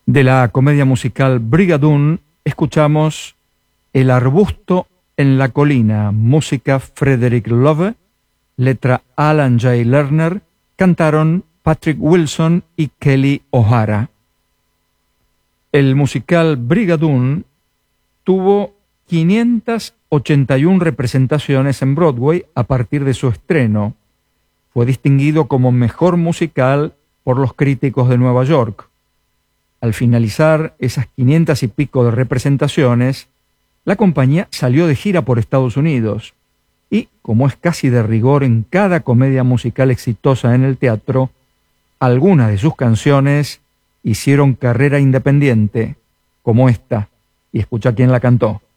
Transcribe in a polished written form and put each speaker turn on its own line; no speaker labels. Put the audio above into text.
De la comedia musical Brigadoon escuchamos El arbusto en la colina, música Frederick Love, letra Alan J. Lerner, cantaron Patrick Wilson y Kelly O'Hara. El musical Brigadoon tuvo 581 representaciones en Broadway a partir de su estreno. Fue distinguido como mejor musical por los críticos de Nueva York. Al finalizar esas 500 y pico de representaciones, la compañía salió de gira por Estados Unidos y, como es casi de rigor en cada comedia musical exitosa en el teatro, algunas de sus canciones hicieron carrera independiente, como esta, y escucha quién la cantó.